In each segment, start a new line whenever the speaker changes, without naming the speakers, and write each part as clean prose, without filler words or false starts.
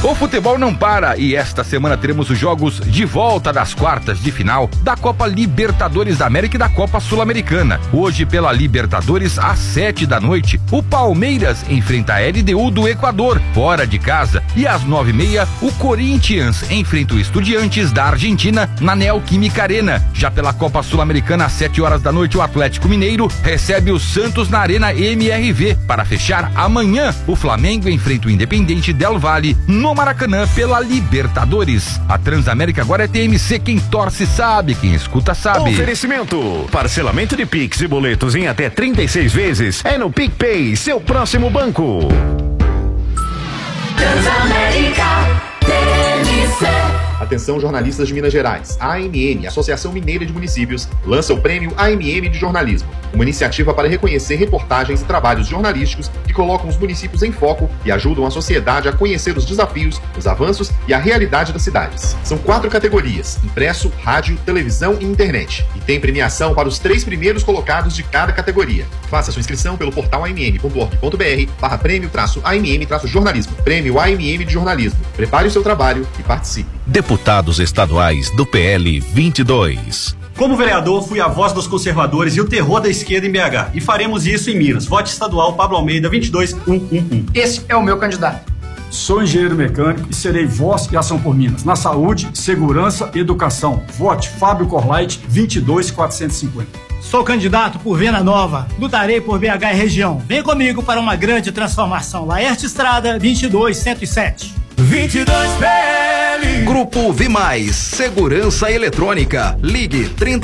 O futebol não para e esta semana teremos os jogos de volta das quartas de final da Copa Libertadores da América e da Copa Sul-Americana. Hoje, pela Libertadores, às 7 da noite, o Palmeiras enfrenta a LDU do Equador, fora de casa. E às 9h30, o Corinthians enfrenta o Estudiantes da Argentina na Neoquímica Arena. Já pela Copa Sul-Americana, às 7 horas da noite, o Atlético Mineiro recebe o Santos na Arena MRV. Para fechar, amanhã, o Flamengo enfrenta o Independente Del Valle no Maracanã pela Libertadores. A Transamérica agora é TMC, quem torce sabe, quem escuta sabe.
Oferecimento, parcelamento de Pix e boletos em até 36 vezes é no PicPay, seu próximo banco.
Transamérica, TMC.
Atenção, jornalistas de Minas Gerais. A AMN, Associação Mineira de Municípios, lança o Prêmio AMM de Jornalismo, uma iniciativa para reconhecer reportagens e trabalhos jornalísticos que colocam os municípios em foco e ajudam a sociedade a conhecer os desafios, os avanços e a realidade das cidades. São 4 categorias: impresso, rádio, televisão e internet. E tem premiação para os 3 primeiros colocados de cada categoria. Faça sua inscrição pelo portal amm.org.br/prêmio-amm-jornalismo. Prêmio AMM de Jornalismo. Prepare o seu trabalho e participe.
Deputados estaduais do PL 22.
Como vereador, fui a voz dos conservadores e o terror da esquerda em BH. E faremos isso em Minas. Vote estadual Pablo Almeida 22111.
Esse é o meu candidato.
Sou engenheiro mecânico e serei voz e ação por Minas. Na saúde, segurança e educação. Vote Fábio Corlait 22450.
Sou candidato por Venda Nova. Lutarei por BH e região. Vem comigo para uma grande transformação. Laerte Estrada 22107.
22 PL. Grupo Vimais, Segurança Eletrônica. Ligue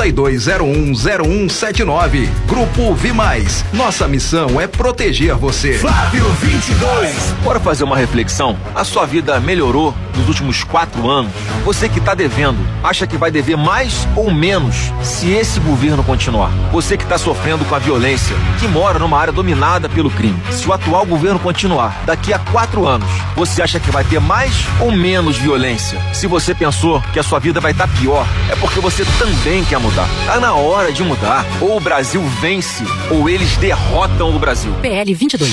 32010179. Grupo Vimais. Nossa missão é proteger você.
Flávio 22.
Bora fazer uma reflexão? A sua vida melhorou nos últimos 4 anos? Você que está devendo, acha que vai dever mais ou menos se esse governo continuar? Você que está sofrendo com a violência, que mora numa área dominada pelo crime, se o atual governo continuar, daqui a 4 anos, você acha que vai ter mais ou menos violência? Se você pensou que a sua vida vai estar pior, é porque você também quer mudar. Tá na hora de mudar. Ou o Brasil vence, ou eles derrotam o Brasil.
PL 22.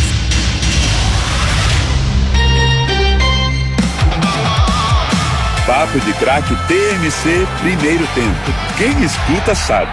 Papo de Craque TMC, primeiro tempo. Quem escuta sabe.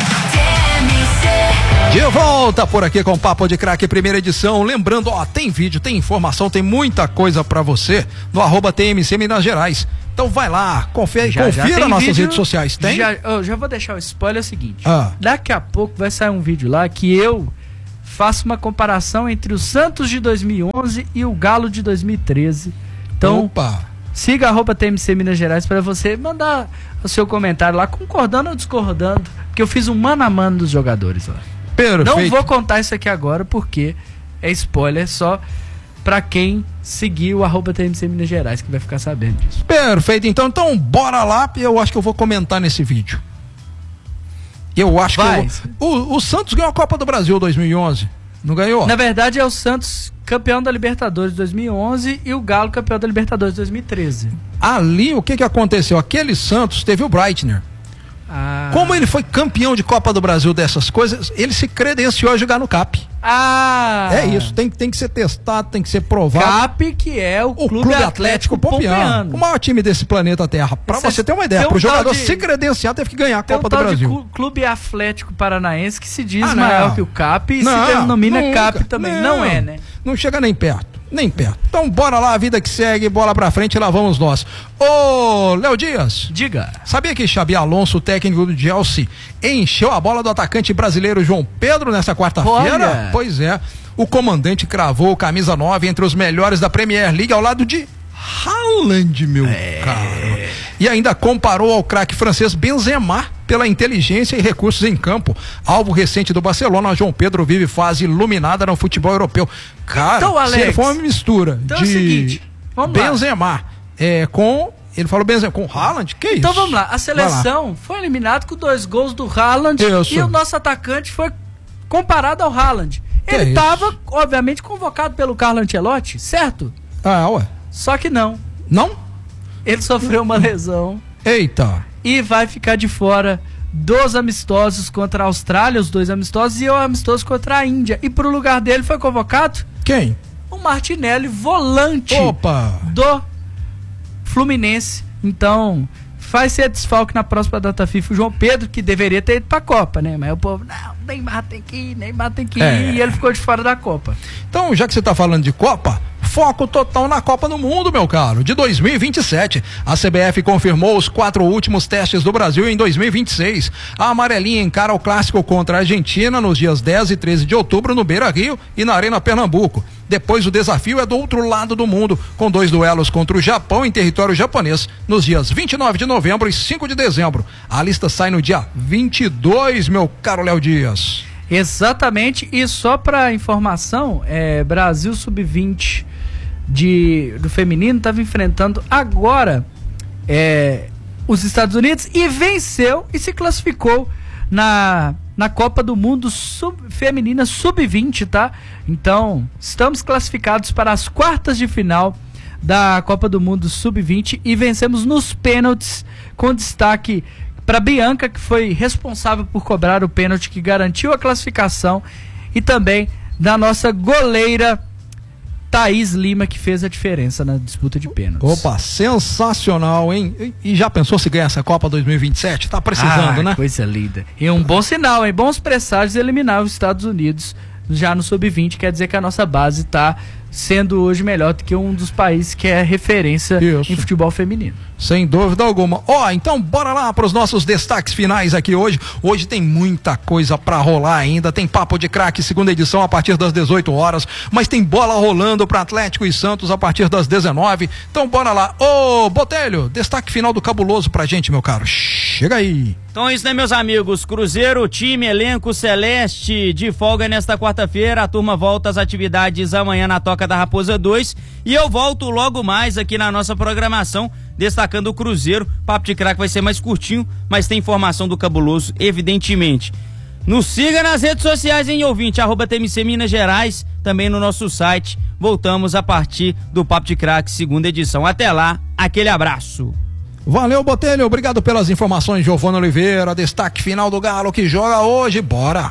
De volta por aqui com Papo de Craque, primeira edição. Lembrando, tem vídeo, tem informação, tem muita coisa pra você no @TMC Minas Gerais. Então vai lá, confira nossas redes sociais. Tem?
Eu já vou deixar o spoiler, é o seguinte. Daqui a pouco vai sair um vídeo lá que eu faço uma comparação entre o Santos de 2011 e o Galo de 2013. Então, siga @TMC Minas Gerais para você mandar o seu comentário lá, concordando ou discordando, porque eu fiz um mano a mano dos jogadores lá.
Perfeito.
Não vou contar isso aqui agora porque é spoiler, só pra quem seguir o @TMC Minas Gerais que vai ficar sabendo disso.
Perfeito, então bora lá, eu acho que eu vou comentar nesse vídeo. Eu acho que o Santos ganhou a Copa do Brasil 2011, não ganhou?
Na verdade é o Santos campeão da Libertadores 2011 e o Galo campeão da Libertadores 2013.
Ali o que aconteceu? Aquele Santos teve o Breitner. Como ele foi campeão de Copa do Brasil dessas coisas, ele se credenciou a jogar no CAP. É isso, tem que ser testado, tem que ser provado.
CAP, que é o Clube Atlético Pompeano.
O maior time desse planeta Terra. Pra você ter uma ideia, pro jogador se credenciar, teve que ganhar a Copa do Brasil.
Clube Atlético Paranaense que se diz maior que o CAP e se denomina CAP também. Não é, né?
Não chega nem perto. Nem perto. Então bora lá, a vida que segue, bola pra frente, lá vamos nós. Ô, Léo Dias.
Diga.
Sabia que Xabi Alonso, o técnico do Chelsea, encheu a bola do atacante brasileiro João Pedro nessa quarta-feira? Pois é. O comandante cravou camisa 9 entre os melhores da Premier League ao lado de Haaland, meu caro. E ainda comparou ao craque francês Benzema pela inteligência e recursos em campo. Alvo recente do Barcelona, João Pedro vive fase iluminada no futebol europeu. Cara,
então, Alex,
se for uma mistura
então
de
é o seguinte,
Benzema com... Ele falou Benzema com Haaland? Que isso?
Então vamos lá, a seleção foi eliminada com 2 gols do Haaland e o nosso atacante foi comparado ao Haaland. Ele estava, obviamente, convocado pelo Carlo Ancelotti, certo?
Ué.
Só que não.
Não?
Ele sofreu uma lesão.
Eita.
E vai ficar de fora dos amistosos contra a Austrália, os 2 amistosos, e o amistoso contra a Índia. E pro lugar dele foi convocado?
Quem?
O Martinelli, volante do Fluminense. Então, vai ser desfalque na próxima data FIFA. O João Pedro, que deveria ter ido pra Copa, né? Mas o povo, não, Neymar tem que ir. E ele ficou de fora da Copa.
Então, já que você tá falando de Copa, foco total na Copa do Mundo, meu caro, de 2027. A CBF confirmou os 4 últimos testes do Brasil em 2026. A amarelinha encara o clássico contra a Argentina nos dias 10 e 13 de outubro no Beira-Rio e na Arena Pernambuco. Depois o desafio é do outro lado do mundo, com 2 duelos contra o Japão em território japonês, nos dias 29 de novembro e 5 de dezembro. A lista sai no dia 22, meu caro Léo Dias.
Exatamente, e só para informação, Brasil Sub-20 do feminino estava enfrentando agora os Estados Unidos e venceu e se classificou na Copa do Mundo Feminina Sub-20, tá? Então, estamos classificados para as quartas de final da Copa do Mundo Sub-20 e vencemos nos pênaltis, com destaque para Bianca, que foi responsável por cobrar o pênalti que garantiu a classificação, e também da nossa goleira Thaís Lima, que fez a diferença na disputa de pênaltis.
Opa, sensacional, hein? E já pensou se ganha essa Copa 2027? Tá precisando, né?
Coisa linda. E um bom sinal, hein? Bons presságios eliminar os Estados Unidos já no Sub-20, quer dizer que a nossa base tá sendo hoje melhor do que um dos países que é referência em futebol feminino.
Sem dúvida alguma. Então bora lá para os nossos destaques finais aqui hoje. Hoje tem muita coisa para rolar ainda. Tem Papo de Craque, segunda edição, a partir das 18 horas. Mas tem bola rolando para Atlético e Santos a partir das 19. Então bora lá. Botelho, destaque final do Cabuloso pra gente, meu caro. Chega aí.
Então é isso, né, meus amigos? Cruzeiro, time, elenco celeste de folga nesta quarta-feira. A turma volta às atividades amanhã na Toca da Raposa 2. E eu volto logo mais aqui na nossa programação, destacando o Cruzeiro. Papo de Craque vai ser mais curtinho, mas tem informação do Cabuloso, evidentemente. Nos siga nas redes sociais, hein, ouvinte, @TMC Minas Gerais, também no nosso site. Voltamos a partir do Papo de Craque, segunda edição. Até lá, aquele abraço.
Valeu, Botelho, obrigado pelas informações, Giovana Oliveira. Destaque final do Galo que joga hoje, bora!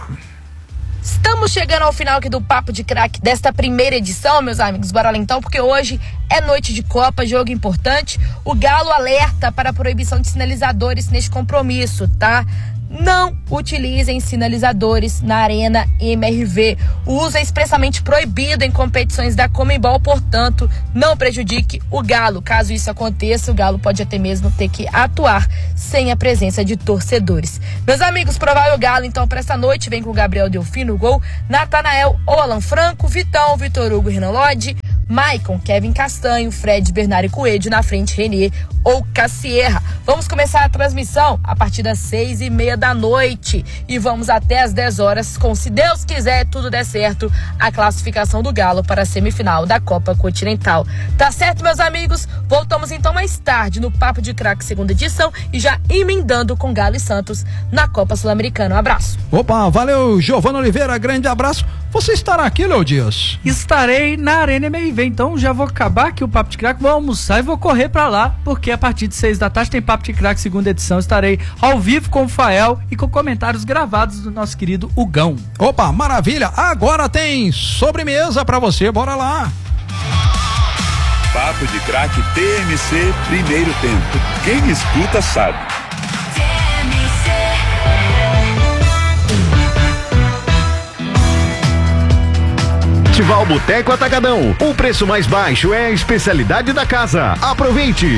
Estamos chegando ao final aqui do Papo de Craque desta primeira edição, meus amigos. Bora lá então, porque hoje é noite de Copa, jogo importante. O Galo alerta para a proibição de sinalizadores neste compromisso, tá? Não utilizem sinalizadores na Arena MRV. O uso é expressamente proibido em competições da Conmebol, portanto, não prejudique o Galo. Caso isso aconteça, o Galo pode até mesmo ter que atuar sem a presença de torcedores. Meus amigos, provável Galo, então, para essa noite, vem com o Gabriel Delfim no gol, Natanael ou Alan Franco, Vitão, Vitor Hugo, Renan Lodge, Maicon, Kevin Castanho, Fred, Bernardo e Coelho, na frente Renê ou Cassierra. Vamos começar a transmissão a partir das 6:30 da noite e vamos até as 10 horas com, se Deus quiser, tudo der certo, a classificação do Galo para a semifinal da Copa Continental. Tá certo, meus amigos? Voltamos então mais tarde no Papo de Craque, segunda edição, e já emendando com Galo e Santos na Copa Sul-Americana. Um abraço.
Opa, valeu, Giovana Oliveira, grande abraço. Você estará aqui, Léo Dias?
Estarei na Arena MRV, então já vou acabar aqui o Papo de Craque, vou almoçar e vou correr pra lá, porque a partir de 6 da tarde tem Papo de Craque, segunda edição. Estarei ao vivo com o Fael e com comentários gravados do nosso querido Hugão.
Opa, maravilha! Agora tem sobremesa pra você, bora lá!
Papo de Craque TMC, primeiro tempo. Quem escuta sabe.
Festival Boteco Atacadão. O preço mais baixo é a especialidade da casa. Aproveite!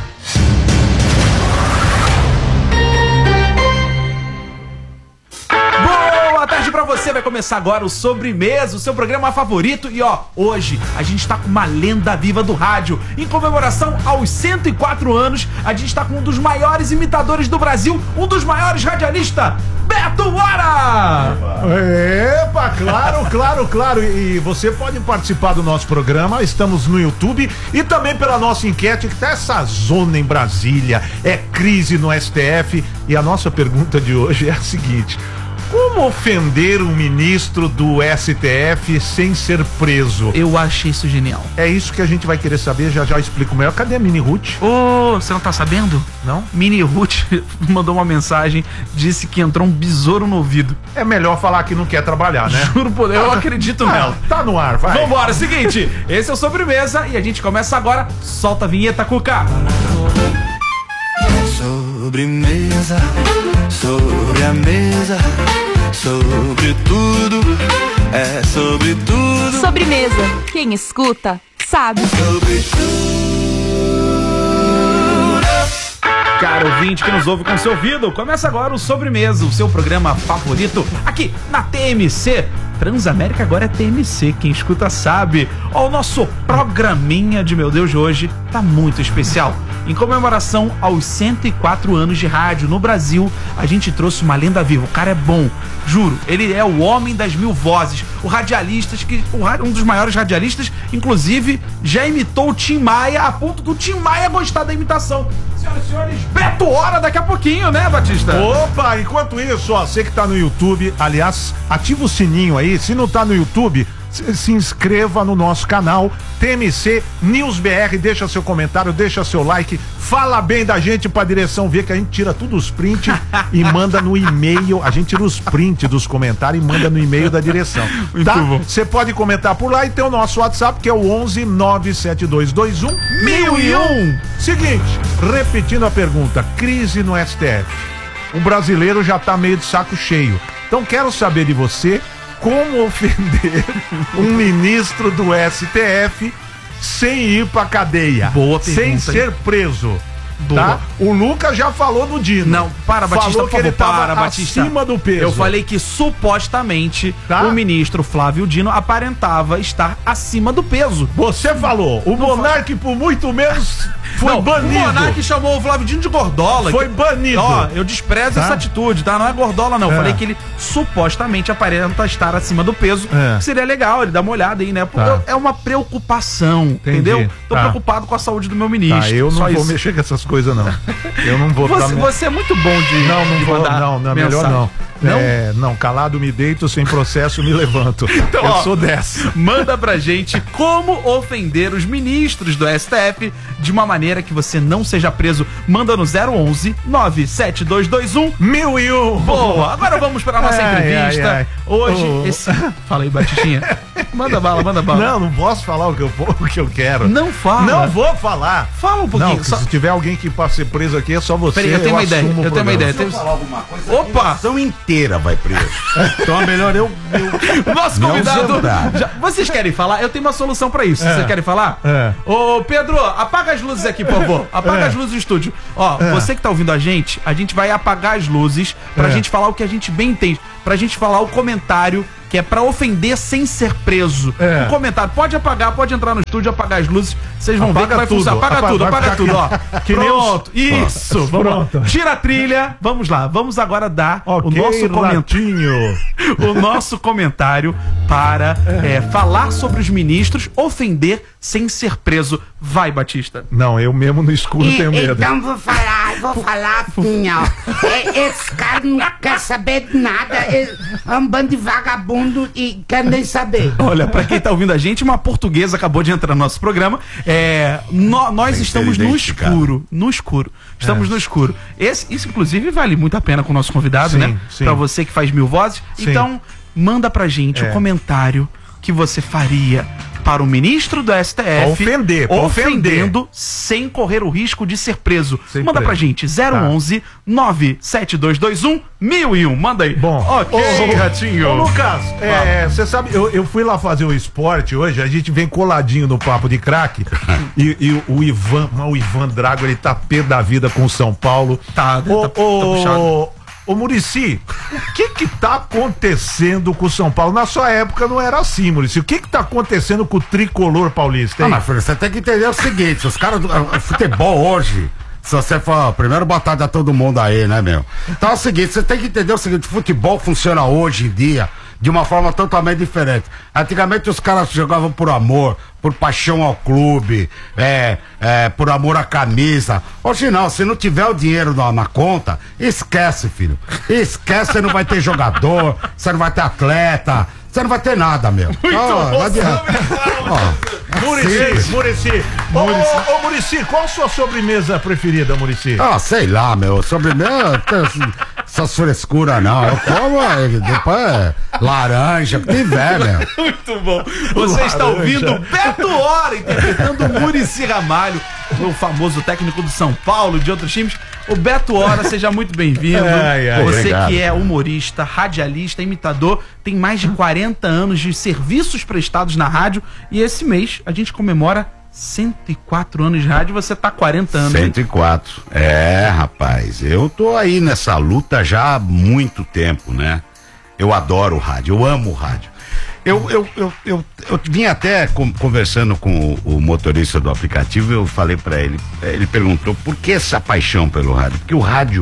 Boa tarde pra você, vai começar agora o Sobremesa, o seu programa favorito. E hoje a gente tá com uma lenda viva do rádio. Em comemoração aos 104 anos, a gente tá com um dos maiores imitadores do Brasil, um dos maiores radialistas, Beto Hora!
Epa, claro. E você pode participar do nosso programa, estamos no YouTube e também pela nossa enquete, que tá essa zona em Brasília, é crise no STF. E a nossa pergunta de hoje é a seguinte: Como ofender um ministro do STF sem ser preso?
Eu achei isso genial.
É isso que a gente vai querer saber, já eu explico melhor. Cadê a Mini Ruth?
Você não tá sabendo?
Não?
Mini Ruth mandou uma mensagem, disse que entrou um besouro no ouvido.
É melhor falar que não quer trabalhar, né?
Juro por Deus, eu acredito nela.
Tá no ar, vai.
Vambora, seguinte, esse é o Sobremesa e a gente começa agora. Solta a vinheta, Cuca.
Sobremesa, sobre a mesa, sobre tudo, é sobre tudo.
Sobremesa, quem escuta, sabe.
Sobre
Caro ouvinte que nos ouve com seu ouvido, começa agora o Sobremesa, o seu programa favorito aqui na TMC. Transamérica agora é TMC, quem escuta sabe. O nosso programinha de meu Deus de hoje tá muito especial. Em comemoração aos 104 anos de rádio no Brasil, a gente trouxe uma lenda viva. O cara é bom, juro. Ele é o homem das 1000 vozes. O radialista, um dos maiores radialistas, inclusive, já imitou o Tim Maia, a ponto do Tim Maia gostar da imitação. Senhoras e senhores, Beto Hora daqui a pouquinho, né, Batista?
Opa, enquanto isso, ó, você que tá no YouTube, aliás, ativa o sininho aí. Se não tá no YouTube, se inscreva no nosso canal TMC News BR, deixa seu comentário, deixa seu like, fala bem da gente pra direção ver, que a gente tira tudo os prints e manda no e-mail. A gente tira os prints dos comentários e manda no e-mail da direção. Tá? Você pode comentar por lá e tem o nosso WhatsApp, que é o 11 97221 1001. Seguinte, repetindo a pergunta, crise no STF. O brasileiro já tá meio de saco cheio. Então quero saber de você como ofender um ministro do STF sem ir pra cadeia.
Boa pergunta.
Sem ser preso. Tá? O Lucas já falou no Dino.
Não, para, Batista,
falou que ele tava
Batista.
acima do peso.
Eu falei que supostamente o ministro Flávio Dino aparentava estar acima do peso.
Você falou. O Monark, por muito menos, foi banido.
O Monark chamou o Flávio Dino de gordola.
Foi banido.
Ó, eu desprezo essa atitude, tá? Não é gordola, não. Eu falei que ele supostamente aparenta estar acima do peso. Que seria legal ele dar uma olhada aí, né? Porque é uma preocupação, entendeu? Tô preocupado com a saúde do meu ministro.
Eu não vou mexer com essas coisas, não. Eu não vou.
Você é muito bom de.
Não vou. Não, melhor não. Não, calado me deito, sem processo me levanto.
Então,
eu sou dessa.
Manda pra gente como ofender os ministros do STF de uma maneira que você não seja preso. Manda no 011 97221
1001.
Boa. Agora vamos para a nossa entrevista. Hoje, Fala aí, Batistinha. Manda bala.
Não posso falar o que eu quero.
Não fala.
Não vou falar.
Fala um pouquinho.
Se tiver alguém que pode ser preso aqui, é só você.
Peraí, eu tenho uma ideia.
Se
eu
falar alguma coisa,
opa!
A nação inteira vai preso. Então é melhor eu
nosso convidado. Vocês querem falar? Eu tenho uma solução pra isso. Vocês querem falar? Ô, Pedro, apaga as luzes aqui, por favor. Apaga as luzes do estúdio. Ó, você que tá ouvindo a gente vai apagar as luzes pra gente falar o que a gente bem entende. Pra gente falar o comentário que é pra ofender sem ser preso. Um comentário. Pode apagar, pode entrar no estúdio, apagar as luzes. Vocês vão ver que vai funcionar. Apaga tudo, ó. Pronto. Isso. Pronto. Tira a trilha. Vamos lá. Vamos agora dar o nosso comentário. O nosso comentário para falar sobre os ministros, ofender sem ser preso. Vai, Batista.
Não, eu mesmo no escuro tenho medo.
Então vou falar assim, ó. Esse cara não quer saber de nada. É um bando de vagabundo e quer nem saber.
Olha, pra quem tá ouvindo a gente, uma portuguesa acabou de entrar no nosso programa. Nós estamos no escuro. No escuro. Estamos no escuro. Isso, inclusive, vale muito a pena com o nosso convidado, né? Sim. Pra você que faz 1000 vozes. Sim. Então, manda pra gente o comentário que você faria para o ministro do STF ofendendo sem correr o risco de ser preso. Manda pra gente 011 97221 1001. Manda aí.
Bom,
ok, Ratinho.
Ô, Lucas, você sabe, eu fui lá fazer o esporte hoje, a gente vem coladinho no Papo de Craque e o Ivan Drago, ele tá pé da vida com o São Paulo. Tá puxado. Ô Muricy, o que tá acontecendo com o São Paulo? Na sua época não era assim, Muricy. O que tá acontecendo com o tricolor paulista, hein?
Mas filho, você tem que entender o seguinte, os caras do futebol hoje, se você for, primeiro boa tarde a todo mundo aí, né, meu? Então é o seguinte, você tem que entender o seguinte, futebol funciona hoje em dia de uma forma totalmente diferente. Antigamente os caras jogavam por amor, por paixão ao clube, por amor à camisa. Hoje não, se não tiver o dinheiro na conta, esquece, filho. Esquece, você não vai ter jogador, você não vai ter atleta, você não vai ter nada, meu. Não adianta.
Muricy. Ô, Muricy, qual a sua sobremesa preferida, Muricy?
Sei lá, meu. Sobremesa, essas frescuras não. Eu como, depois laranja, o que tiver, meu.
Muito bom. Você está ouvindo Beto Hora, interpretando o Muricy Ramalho, o famoso técnico do São Paulo, de outros times. O Beto Hora, seja muito bem-vindo. Você obrigado. Que é humorista, radialista, imitador, tem mais de 40 anos de serviços prestados na rádio e esse mês a gente comemora 104 anos de rádio, você tá 40 anos.
104. Rapaz, eu tô aí nessa luta já há muito tempo, né? Eu adoro o rádio, eu amo o rádio. Eu vim até conversando com o motorista do aplicativo, eu falei pra ele, ele perguntou por que essa paixão pelo rádio? Porque o rádio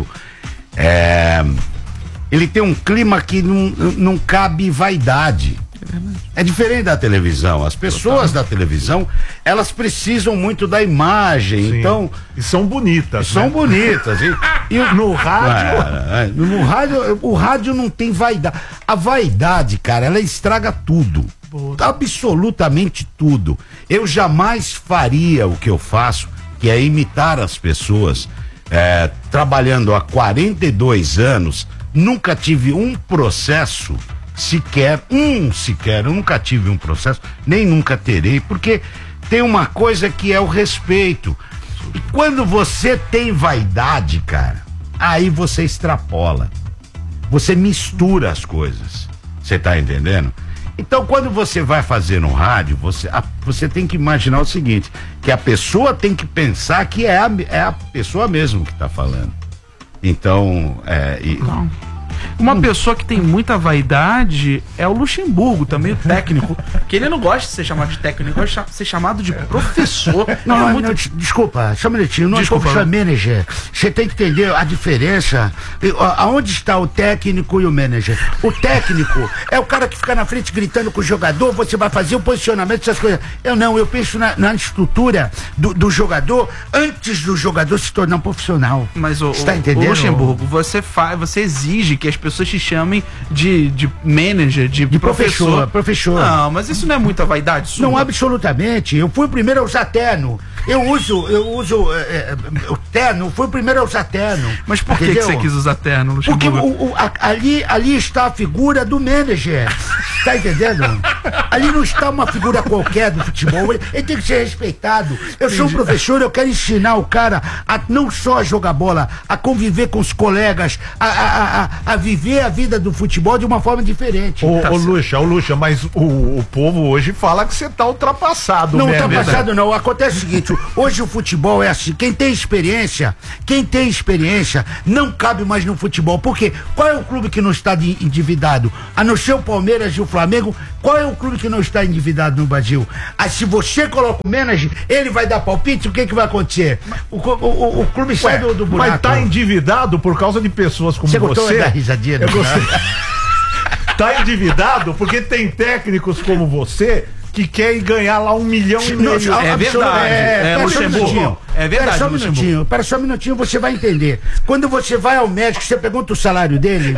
ele tem um clima que não cabe vaidade. É diferente da televisão. As pessoas da televisão, elas precisam muito da imagem. Sim. Então,
e são bonitas.
São bonitas. E no rádio, o rádio não tem vaidade. A vaidade, cara, ela estraga tudo. Absolutamente tudo. Eu jamais faria o que eu faço, que é imitar as pessoas. Trabalhando há 42 anos, nunca tive um processo sequer, eu nunca tive um processo, nem nunca terei, porque tem uma coisa que é o respeito. E quando você tem vaidade, cara, aí você extrapola. Você mistura as coisas. Você tá entendendo? Então, quando você vai fazer no rádio, você tem que imaginar o seguinte, que a pessoa tem que pensar que é a pessoa mesmo que tá falando. Então,
uma pessoa que tem muita vaidade é o Luxemburgo, também o técnico, que ele não gosta de ser chamado de técnico, ele gosta de ser chamado de professor.
Desculpa, só um minutinho, não é professor manager. Você tem que entender a diferença. Aonde está o técnico e o manager? O técnico é o cara que fica na frente gritando com o jogador, você vai fazer o posicionamento, essas coisas. Eu penso na estrutura do jogador antes do jogador se tornar um profissional.
Mas
você tá entendendo?
O Luxemburgo, você exige que as pessoas te chamem de manager, de professor. Não, mas isso não é muita vaidade sua?
Não, absolutamente. Eu fui o primeiro a usar terno. Eu uso o terno, fui o primeiro a usar terno.
Mas por que você quis usar terno, Luxemburgo?
Porque ali está a figura do manager. Tá entendendo? Ali não está uma figura qualquer do futebol. Ele tem que ser respeitado. Eu sou um professor, eu quero ensinar o cara a não só jogar bola, a conviver com os colegas, a viver a vida do futebol de uma forma diferente.
Luxa, mas o povo hoje fala que você tá ultrapassado.
Não, ultrapassado não. Acontece o seguinte, hoje o futebol é assim, quem tem experiência não cabe mais no futebol. Por quê? Qual é o clube que não está endividado? A não ser o Palmeiras e o Flamengo, qual é o clube que não está endividado no Brasil? Se você coloca o manager, ele vai dar palpite, o que vai acontecer? O clube sai do buraco.
Mas tá endividado por causa de pessoas como você.
Da risadinha, eu gostei.
Tá endividado porque tem técnicos como você que querem ganhar lá 1,5 milhão.
É verdade. Luxemburgo. É verdade.
Pera só um minutinho, você vai entender. Quando você vai ao médico, você pergunta o salário dele.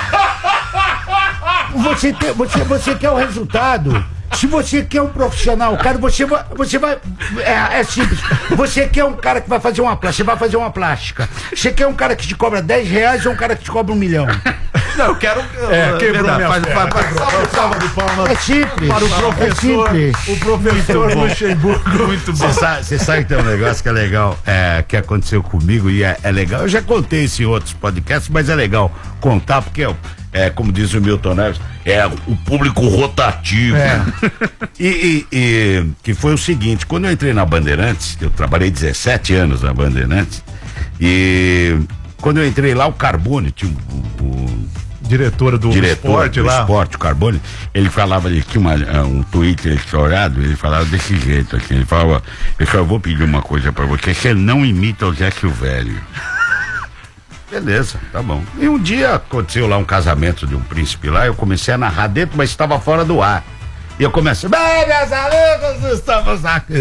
Você quer o resultado. Se você quer um profissional, cara, você vai é simples. Você quer um cara que vai fazer uma plástica, você vai fazer uma plástica. Você quer um cara que te cobra R$10 ou um cara que te cobra 1 milhão?
Não, eu quero.
Quebrou salva de palmas.
É simples.
Para o professor. O professor Luxemburgo.
Muito bom. Você sabe que tem um negócio que é legal, que aconteceu comigo e é legal. Eu já contei isso em outros podcasts, mas é legal contar porque como diz o Milton Neves, o público rotativo. E que foi o seguinte, quando eu entrei na Bandeirantes, eu trabalhei 17 anos na Bandeirantes, e quando eu entrei lá, o Carbone tinha
diretor do esporte lá.
Esporte, o Carbone, ele falava, ele tinha um Twitter estourado, ele falava desse jeito assim, ele falava, eu só vou pedir uma coisa pra você não imita o Zé Silvério. Beleza, tá bom. E um dia aconteceu lá um casamento de um príncipe lá, eu comecei a narrar dentro, mas estava fora do ar. E eu comecei, bem, meus amigos, estamos aqui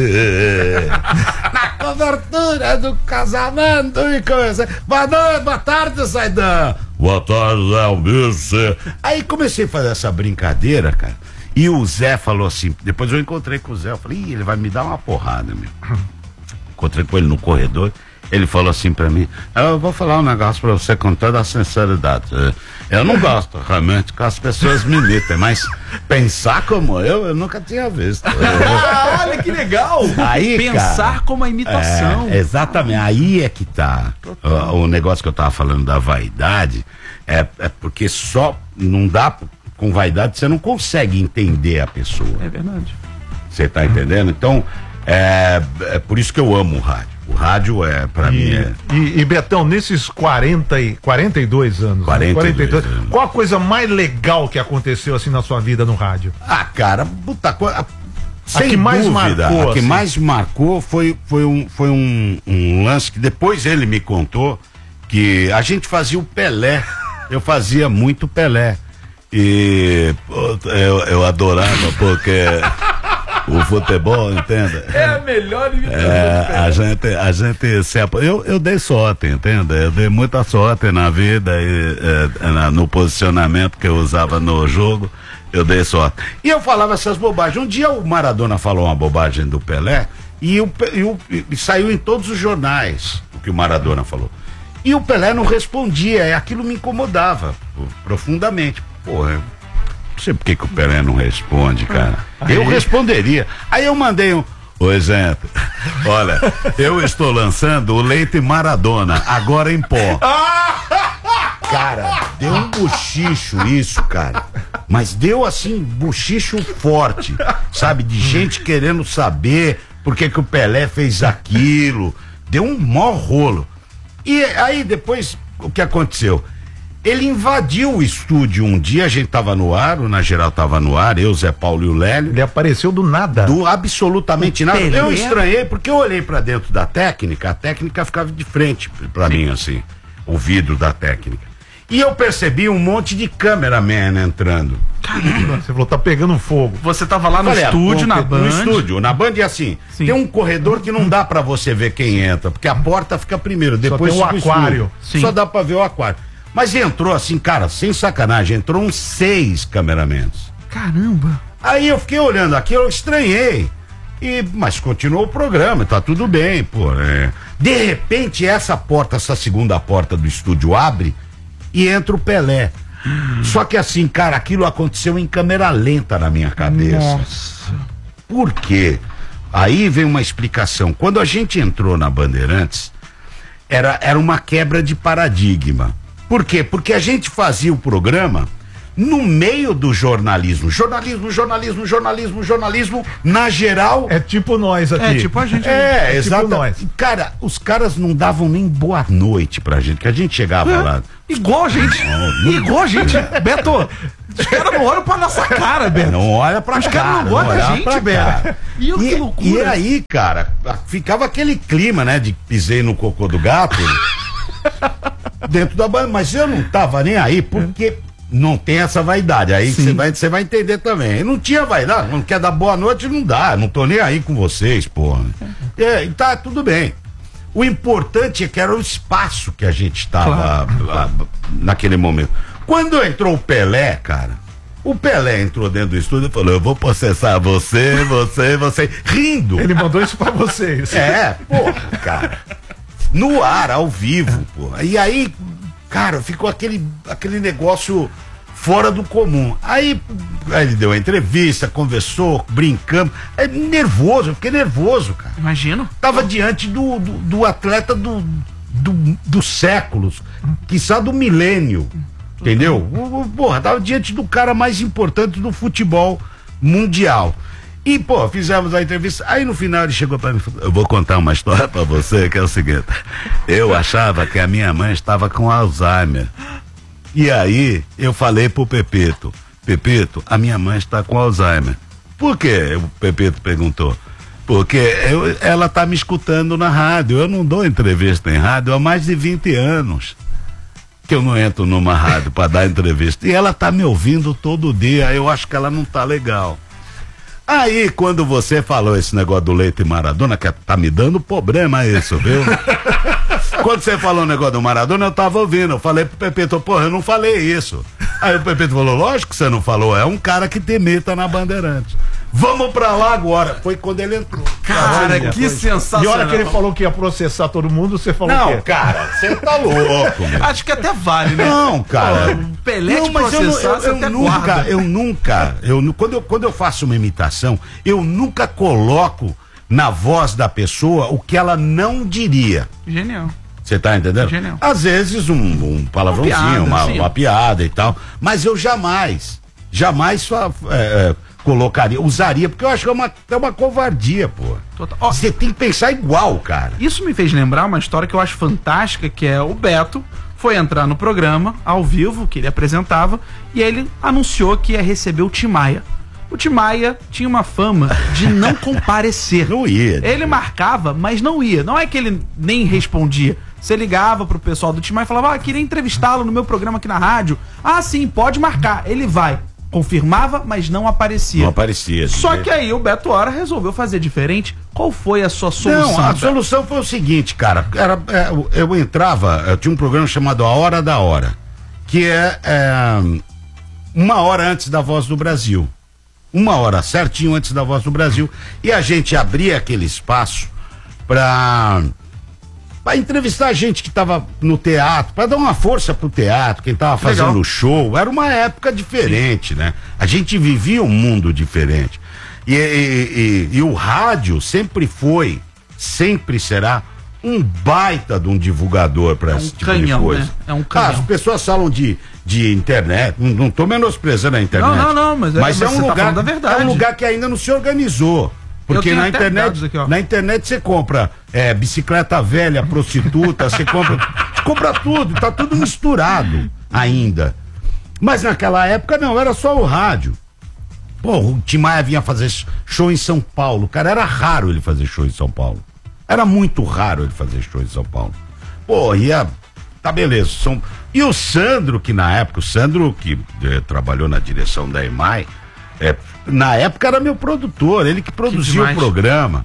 na cobertura do casamento e comecei, boa noite, boa tarde, Zaidan. Boa tarde, Zé Almir. Aí comecei a fazer essa brincadeira, cara, e o Zé falou assim, depois eu encontrei com o Zé, eu falei, ih, ele vai me dar uma porrada, meu. Encontrei com ele no corredor, ele falou assim pra mim, eu vou falar um negócio pra você com toda a sinceridade. Eu não gosto realmente que as pessoas me imitem, mas pensar como eu nunca tinha visto.
Olha que legal!
Aí,
pensar
cara,
como a imitação.
Exatamente, aí é que tá o negócio que eu tava falando da vaidade, é porque só não dá, com vaidade você não consegue entender a pessoa.
É verdade.
Você tá entendendo? Então, é por isso que eu amo o rádio. O rádio pra mim é...
E Betão, nesses 42 anos, 42 anos, qual a coisa mais legal que aconteceu assim na sua vida no rádio?
Ah, cara, puta coisa...
A que mais marcou?
A que mais marcou foi um lance que depois ele me contou, que a gente fazia o Pelé. Eu fazia muito Pelé. E eu adorava porque... O futebol, entenda?
É a melhor imitação.
A gente se eu dei sorte, entenda? Eu dei muita sorte na vida e no posicionamento que eu usava no jogo, eu dei sorte. E eu falava essas bobagens. Um dia o Maradona falou uma bobagem do Pelé e saiu em todos os jornais o que o Maradona falou. E o Pelé não respondia, e aquilo me incomodava profundamente. Porra, não sei por que o Pelé não responde, cara. Eu responderia. Aí eu mandei Oi, gente. Olha, eu estou lançando o leite Maradona, agora em pó. Cara, deu um bochicho isso, cara. Mas deu assim, bochicho forte, sabe? De gente querendo saber por que o Pelé fez aquilo. Deu um maior rolo. E aí depois, o que aconteceu? Ele invadiu o estúdio um dia, a gente tava no ar, o Na Geral tava no ar, eu, Zé Paulo e o Lélio.
Ele apareceu do nada.
Do absolutamente nada. Eu estranhei, porque eu olhei pra dentro da técnica, a técnica ficava de frente pra mim, assim, o vidro da técnica. E eu percebi um monte de cameraman entrando.
Caramba, você falou, tá pegando fogo.
Você tava lá no estúdio, na Band?
No estúdio, na Band é assim, tem um corredor que não dá pra você ver quem entra, porque a porta fica primeiro, depois
só tem o aquário.
Só dá pra ver o aquário. Mas entrou assim, cara, sem sacanagem, entrou uns 6 cameramans.
Caramba!
Aí eu fiquei olhando aqui, eu estranhei. Mas continuou o programa, tá tudo bem, pô. De repente, essa segunda porta do estúdio abre e entra o Pelé. Só que assim, cara, aquilo aconteceu em câmera lenta na minha cabeça.
Nossa.
Por quê? Aí vem uma explicação. Quando a gente entrou na Bandeirantes, era uma quebra de paradigma. Por quê? Porque a gente fazia o programa no meio do jornalismo. Jornalismo, na geral.
É tipo nós aqui.
É tipo a gente.
Exato. Tipo nós. Cara, os caras não davam nem boa noite pra gente, que a gente chegava lá.
Igual a gente. Igual a gente. Beto, os caras não olham pra nossa cara, Beto.
Não olha pra
os
cara.
Os caras não gostam da gente, Beto.
E que loucura. E aí, cara, ficava aquele clima, né, de pisei no cocô do gato. Dentro da banda, mas eu não tava nem aí, porque não tem essa vaidade. Aí você vai entender também. Eu não tinha vaidade, não quer dar boa noite, não dá. Não tô nem aí com vocês, porra. Tá, tudo bem. O importante é que era o espaço que a gente tava naquele momento. Quando entrou o Pelé, cara, o Pelé entrou dentro do estúdio e falou: eu vou processar você, rindo.
Ele mandou isso pra vocês.
Porra, cara. No ar, ao vivo, pô. E aí, cara, ficou aquele negócio fora do comum. Aí ele deu a entrevista, conversou, brincamos. Nervoso, eu fiquei nervoso, cara.
Imagino.
Tava diante do atleta dos séculos, quiçá do milênio. Entendeu? Porra, tava diante do cara mais importante do futebol mundial. E, pô, fizemos a entrevista. Aí no final ele chegou pra mim e falou: eu vou contar uma história pra você, que é o seguinte. Eu achava que a minha mãe estava com Alzheimer. E aí eu falei pro Pepito: Pepito, a minha mãe está com Alzheimer. Por quê? O Pepito perguntou. Porque ela tá me escutando na rádio. Eu não dou entrevista em rádio há mais de 20 anos. que eu não entro numa rádio pra dar entrevista. E ela tá me ouvindo todo dia, eu acho que ela não tá legal. Aí, quando você falou esse negócio do Leite e Maradona, que tá me dando problema isso, viu? Quando você falou o negócio do Maradona, eu tava ouvindo. Eu falei pro Pepito, porra, eu não falei isso. Aí o Pepito falou, lógico que você não falou, é um cara que te imita na Bandeirante. Vamos pra lá agora. Foi quando ele entrou.
Cara, que sensacional.
E a hora que ele falou que ia processar todo mundo, você falou o quê?
Não, cara, você tá louco, meu.
Acho que até vale, né?
Não, cara.
Pelé
não,
te
mas
processar, você até guarda.
Quando eu faço uma imitação, eu nunca coloco na voz da pessoa o que ela não diria.
Genial.
Você tá entendendo?
Genial.
Às vezes um palavrãozinho, uma piada e tal, mas eu jamais colocaria, usaria, porque eu acho que é uma covardia, pô. Você tem que pensar igual, cara.
Isso me fez lembrar uma história que eu acho fantástica, que é o Beto foi entrar no programa, ao vivo, que ele apresentava, e aí ele anunciou que ia receber o Tim Maia. O Tim Maia tinha uma fama de não comparecer.
Não ia.
Ele marcava, mas não ia. Não é que ele nem respondia. Você ligava pro pessoal do Tim Maia e falava, queria entrevistá-lo no meu programa aqui na rádio. Ah, sim, pode marcar. Ele vai. Confirmava, mas não aparecia.
Não aparecia.
Só que aí o Beto Hora resolveu fazer diferente. Qual foi a sua solução?
Não, a solução foi o seguinte, cara. Eu tinha um programa chamado A Hora da Hora, que é 1 hora antes da Voz do Brasil. 1 hora certinho antes da Voz do Brasil. E a gente abria aquele espaço pra entrevistar gente que tava no teatro, pra dar uma força pro teatro, quem tava fazendo show. Era uma época diferente, né? A gente vivia um mundo diferente. E o rádio sempre será um baita de um divulgador para esse tipo de coisa.
Né? É um canhão.
As pessoas falam de internet, não tô menosprezando a internet.
Não, mas é um lugar, da verdade.
É um lugar que ainda não se organizou. Porque na internet você compra bicicleta velha, prostituta, você compra tudo, tá tudo misturado ainda. Mas naquela época não, era só o rádio. Pô, o Tim Maia vinha fazer show em São Paulo, cara, era raro ele fazer show em São Paulo. Era muito raro ele fazer show em São Paulo. Pô, tá beleza. E o Sandro, que na época, que trabalhou na direção da EMAI, na época era meu produtor, ele que produziu o programa.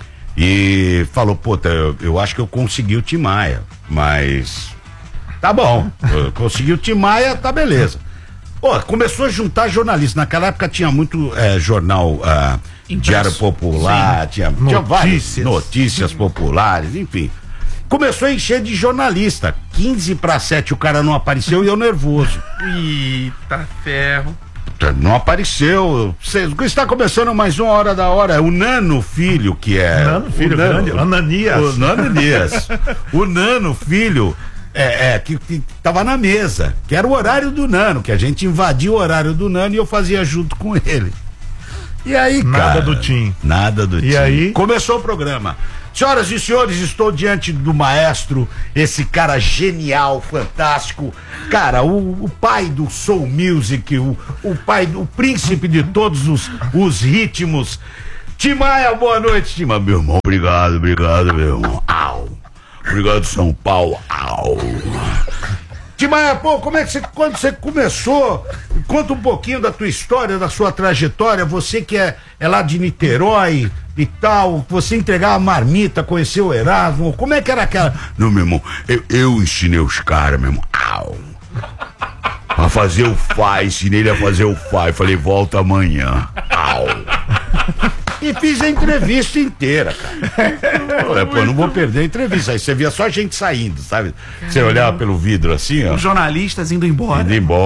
E falou, eu acho que eu consegui o Tim Maia, mas tá bom, eu consegui o Tim Maia, tá beleza. Pô, começou a juntar jornalistas. Naquela época tinha muito jornal Diário Popular, tinha várias notícias populares, enfim. Começou a encher de jornalista. 6:45 o cara não apareceu e eu nervoso.
Eita ferro.
Não apareceu. Está começando mais 1 hora da hora. O Nano Filho, que é.
Nano Filho, grande. Ananias.
O Ananias. O Nano Filho. Que tava na mesa, que era o horário do Nano, que a gente invadia o horário do Nano e eu fazia junto com ele. E aí,
nada do Tim.
Nada do Tim.
E aí?
Começou o programa. Senhoras e senhores, estou diante do maestro, esse cara genial, fantástico, cara, o pai do soul music, o príncipe de todos os ritmos. Tim Maia, boa noite, Tim Maia, meu irmão, obrigado, meu irmão. Obrigado, São Paulo. Tim Maia, quando você começou, conta um pouquinho da tua história, da sua trajetória, você que é lá de Niterói e tal, você entregava marmita, conheceu o Erasmo, como é que era aquela? Não, meu irmão, eu ensinei os caras, meu irmão, a fazer o faz, ensinei ele a fazer o faz, falei, volta amanhã, E fiz a entrevista inteira, cara. Pô, não vou perder a entrevista. Aí você via só gente saindo, sabe? Você olhava pelo vidro assim, ó.
Os jornalistas indo embora.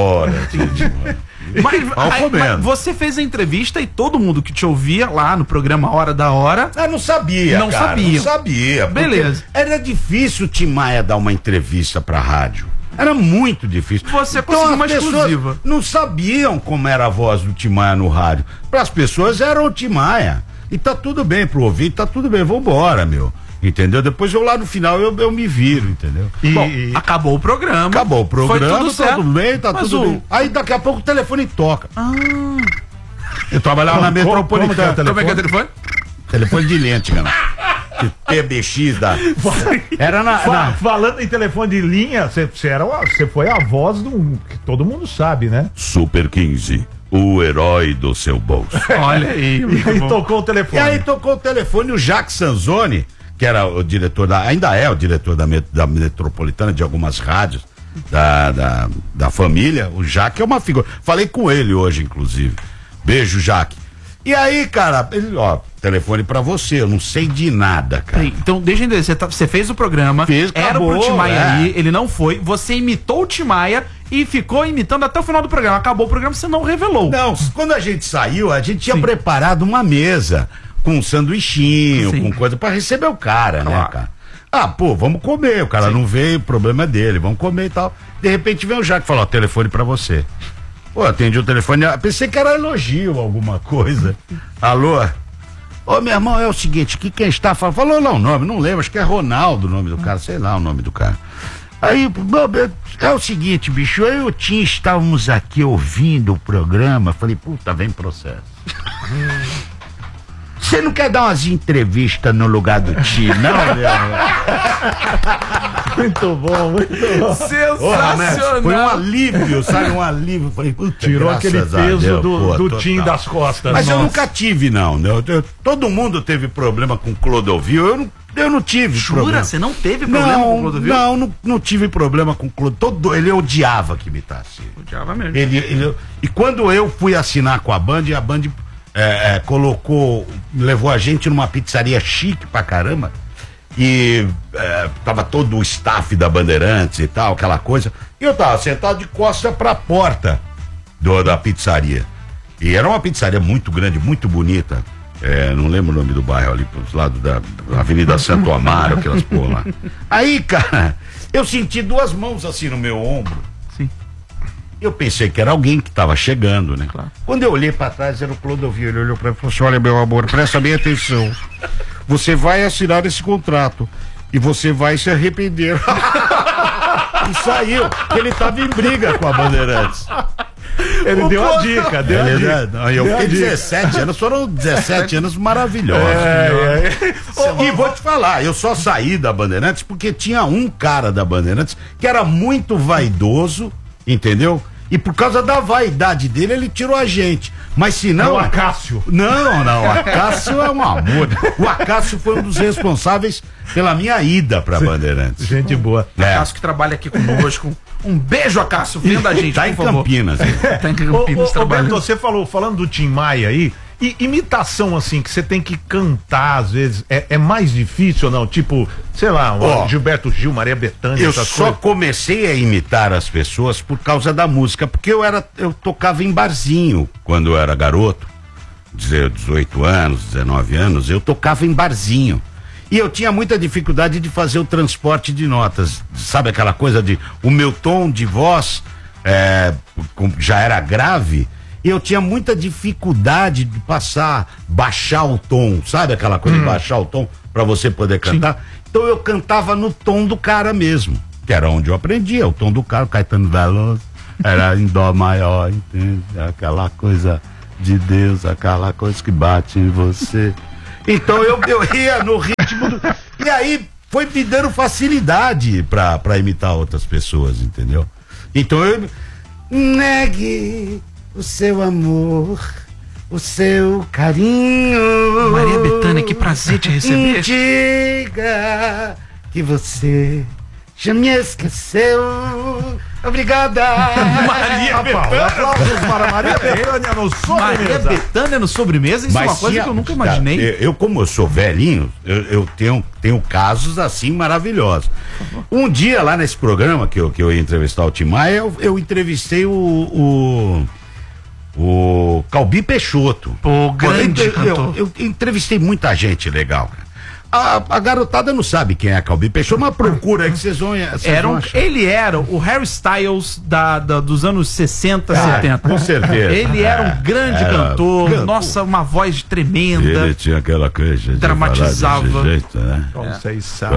Mas você fez a entrevista e todo mundo que te ouvia lá no programa Hora da Hora.
Não sabia. Não sabia.
Beleza.
Era difícil o Tim Maia dar uma entrevista pra rádio. Era muito difícil.
Você conseguiu uma exclusiva.
Não sabiam como era a voz do Tim Maia no rádio. Para as pessoas era o Tim Maia. E tá tudo bem pro ouvinte, tá tudo bem, vambora, meu. Entendeu? Depois eu lá no final eu me viro, entendeu?
Bom, acabou o programa.
Foi tudo certo. Tá tudo bem, tá tudo bem. Aí daqui a pouco o telefone toca. Eu trabalhava na Metropolitana.
Como é que é o telefone?
Telefone de lente, galera. PBX da.
Era falando em telefone de linha, você foi a voz do que todo mundo sabe, né?
Super 15. O herói do seu bolso.
Olha aí.
E aí tocou o telefone.
E aí tocou o telefone, o Jacques Sanzoni, que era o diretor ainda é o diretor da Metropolitana, de algumas rádios da família. O Jacques é uma figura. Falei com ele hoje, inclusive. Beijo, Jacques. E aí, cara, ele, telefone pra você, eu não sei de nada, cara.
Então, deixa eu entender, você fez o programa, era pro Tim Maia ali, ele não foi, você imitou o Tim Maia e ficou imitando até o final do programa. Acabou o programa, você não revelou.
Não, quando a gente saiu, a gente tinha preparado uma mesa com um sanduichinho, com coisa pra receber o cara, né, cara? Vamos comer, o cara não veio, o problema é dele, vamos comer e tal. De repente vem o Jacques e fala, telefone pra você. Atendi o telefone, pensei que era elogio, alguma coisa. Alô? Meu irmão, é o seguinte, quem está falando? Falou lá o nome, não lembro, acho que é Ronaldo o nome do cara, sei lá o nome do cara. Aí, é o seguinte, bicho, eu e o Tim estávamos aqui ouvindo o programa, falei, puta, vem processo. Você não quer dar umas entrevistas no lugar do Tim, não, meu irmão?
Muito bom, muito bom.
Sensacional.
Foi um alívio, sabe? Um alívio. Falei,
tirou aquele peso do Tim das costas.
Mas eu nunca tive, não. Todo mundo teve problema com Clodovil. Eu não tive.
Jura? Você não teve problema com Clodovil?
Não tive problema com Clodovil. Ele odiava que imitasse.
Odiava mesmo.
E quando eu fui assinar com a Band levou a gente numa pizzaria chique pra caramba. E tava todo o staff da Bandeirantes e tal, aquela coisa. E eu tava sentado de costas pra porta da pizzaria. E era uma pizzaria muito grande, muito bonita. Não lembro o nome do bairro ali, pros lados da Avenida Santo Amaro, aquelas porra lá. Aí, cara, eu senti duas mãos assim no meu ombro.
Sim.
Eu pensei que era alguém que tava chegando, né? Claro. Quando eu olhei pra trás, era o Clodovil. Ele olhou pra mim e falou assim: olha, meu amor, presta bem atenção. Você vai assinar esse contrato e você vai se arrepender. E saiu. Ele tava em briga com a Bandeirantes.
Ele deu a dica, deu a dica.
Eu fiquei 17 anos, foram 17 anos maravilhosos. E vou te falar, eu só saí da Bandeirantes porque tinha um cara da Bandeirantes que era muito vaidoso, entendeu? E por causa da vaidade dele, ele tirou a gente. Mas se não...
o Acácio.
Não, o Acácio é um amor. O Acácio foi um dos responsáveis pela minha ida pra Bandeirantes.
Gente boa.
Acácio que trabalha aqui conosco. Um beijo, Acácio, vendo a gente,
tá em Campinas.
Tá em Campinas trabalhando.
Beto, você falando do Tim Maia aí, e imitação assim, que você tem que cantar às vezes, é mais difícil ou não? Tipo, sei lá, Gilberto Gil, Maria Bethânia,
eu só comecei a imitar as pessoas por causa da música, porque eu tocava em barzinho quando eu era garoto, 18 anos, 19 anos, eu tocava em barzinho. E eu tinha muita dificuldade de fazer o transporte de notas, sabe aquela coisa de, o meu tom de voz já era grave, e eu tinha muita dificuldade de baixar o tom, sabe aquela coisa de baixar o tom pra você poder cantar? Sim. Então eu cantava no tom do cara mesmo, que era onde eu aprendia, o tom do cara, o Caetano Veloso, era em dó maior, entende? Aquela coisa de Deus, aquela coisa que bate em você. Então eu ia no ritmo e aí foi me dando facilidade pra imitar outras pessoas, entendeu? Então eu negue o seu amor, o seu carinho.
Maria Bethânia, que prazer te receber.
Me diga que você já me esqueceu. Obrigada.
Maria Bethânia.
Aplausos para Maria Bethânia no Sobremesa.
Maria Bethânia no Sobremesa, isso é uma coisa que eu nunca imaginei.
Eu, como eu sou velhinho, eu tenho casos assim maravilhosos. Um dia lá nesse programa que eu ia entrevistar o Tim Maia, eu entrevistei o Calbi Peixoto.
Pô, grande cantor.
Eu entrevistei muita gente legal, cara. A garotada não sabe quem é Calbi Peixoto, mas procura aí que vocês vão
ele era o Harry Styles dos anos 60, 70.
Com certeza.
Ele era um grande cantor, nossa, uma voz tremenda.
Ele tinha aquela coisa de
dramatizava.
Falar desse jeito, né?
Conceição.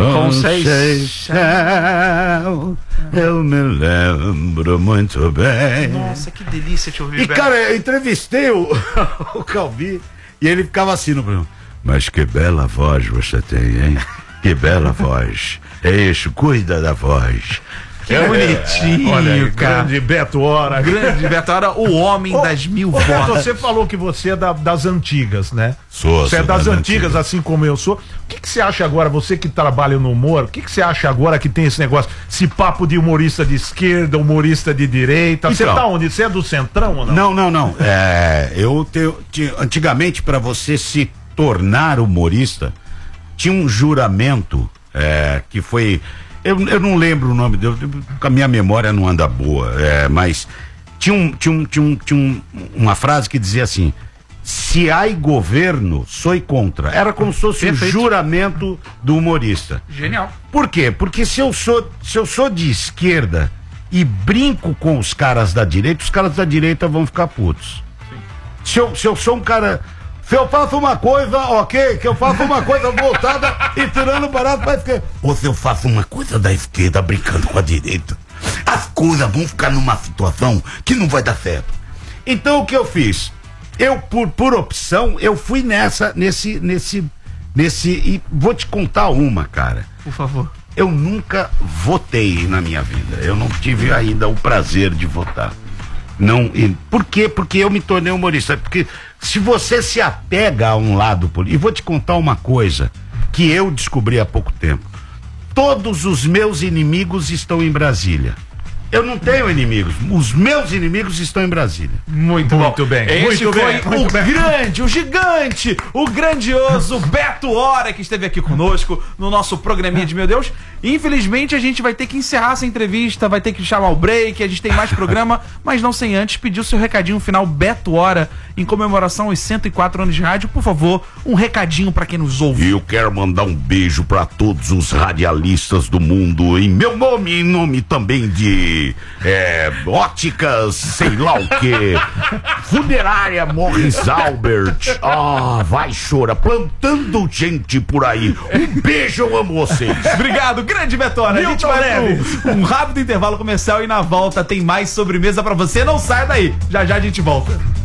Eu me lembro muito bem.
Nossa, que delícia te ouvir.
E cara, eu entrevistei o Calbi e ele ficava assim no programa. Mas que bela voz você tem, hein? Que bela voz. É isso, cuida da voz.
Que bonitinho,
olha aí,
cara.
Grande Beto Hora.
Grande Beto Hora, o homem das mil vozes.
Você falou que você é das antigas, né? Você é das antigas, assim como eu sou. O que você acha agora, você que trabalha no humor, o que você acha agora que tem esse negócio, esse papo de humorista de esquerda, humorista de direita? Você tá onde? Você é do Centrão ou não?
Não. Antigamente, para você se tornar humorista, tinha um juramento que foi... Eu não lembro o nome dele, a minha memória não anda boa, mas tinha uma frase que dizia assim: se há governo, sou contra. Era como se fosse o juramento do humorista.
Genial.
Por quê? Porque se eu sou de esquerda e brinco com os caras da direita, os caras da direita vão ficar putos. Se eu sou um cara... Se eu faço uma coisa, ok, que eu faço uma coisa voltada e tirando barato pra esquerda. Ou se eu faço uma coisa da esquerda brincando com a direita, as coisas vão ficar numa situação que não vai dar certo. Então o que eu fiz? Eu, por opção, eu fui nesse e vou te contar uma, cara.
Por favor.
Eu nunca votei na minha vida. Eu não tive ainda o prazer de votar. Não, por quê? Porque eu me tornei humorista. Porque se você se apega a um lado político, e vou te contar uma coisa que eu descobri há pouco tempo: todos os meus inimigos estão em Brasília. Eu não tenho inimigos, os meus inimigos estão em Brasília.
Muito bem. Esse foi o grande, o gigante, o grandioso Beto Hora, que esteve aqui conosco no nosso programinha de Meu Deus. Infelizmente a gente vai ter que encerrar essa entrevista, vai ter que chamar o break, a gente tem mais programa, mas não sem antes pedir o seu recadinho final, Beto Hora, em comemoração aos 104 anos de rádio. Por favor, um recadinho pra quem nos ouve.
Eu quero mandar um beijo pra todos os radialistas do mundo, em meu nome e em nome também de óticas, sei lá o que, funerária Morris Albert, vai chorar, plantando gente por aí. Um beijo, eu amo vocês.
Obrigado, grande Beto Hora. A gente vai um rápido intervalo comercial e na volta tem mais sobremesa pra você. Não saia daí, já já a gente volta.